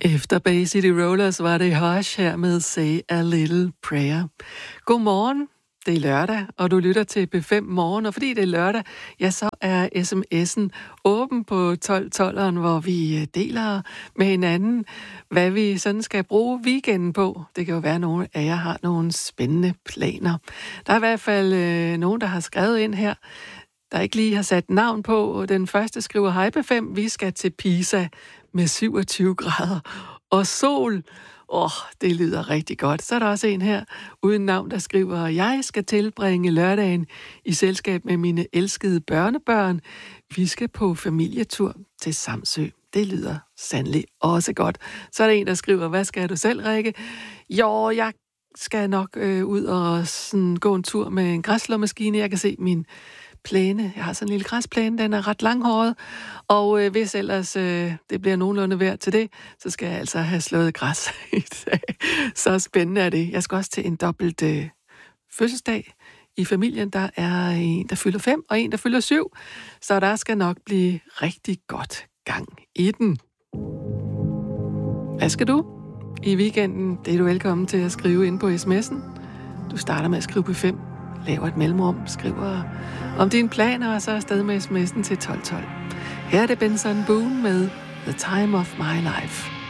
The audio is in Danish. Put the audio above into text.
Efter Bay City Rollers var det Hush her med Say a Little Prayer. Godmorgen, det er lørdag, og du lytter til B5 Morgen, og fordi det er lørdag, ja, så er sms'en åben på 1212'eren, hvor vi deler med hinanden, hvad vi sådan skal bruge weekenden på. Det kan jo være, at nogle af jer har nogle spændende planer. Der er i hvert fald nogen, der har skrevet ind her, der ikke lige har sat navn på. Den første skriver, hej B5, vi skal til Pisa med 27 grader og sol. Det lyder rigtig godt. Så er der også en her uden navn, der skriver, jeg skal tilbringe lørdagen i selskab med mine elskede børnebørn. Vi skal på familietur til Samsø. Det lyder sandelig også godt. Så er der en, der skriver, hvad skal du selv, Rikke? Jo, jeg skal nok ud og sådan gå en tur med en græsslåmaskine. Jeg kan se min plæne. Jeg har sådan en lille græsplæne, den er ret langhåret, og hvis ellers det bliver nogenlunde værd til det, så skal jeg altså have slået græs i dag. Så spændende er det. Jeg skal også til en dobbelt fødselsdag i familien. Der er en, der fylder 5, og en, der fylder 7, så der skal nok blive rigtig godt gang i den. Hvad skal du i weekenden? Det er du velkommen til at skrive ind på sms'en. Du starter med at skrive på 5. Laver et mellemrum, skriver om dine planer, og så afsted med sms'en til 1212. Her er det Benson Boone med The Time of My Life.